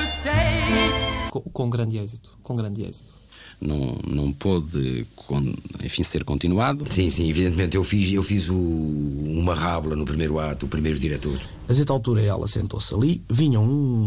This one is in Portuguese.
Com grande êxito, com grande êxito. Não pôde, enfim, ser continuado. Sim, evidentemente. Eu fiz uma rábula no primeiro ato, o primeiro diretor. A certa altura ela sentou-se ali, vinha um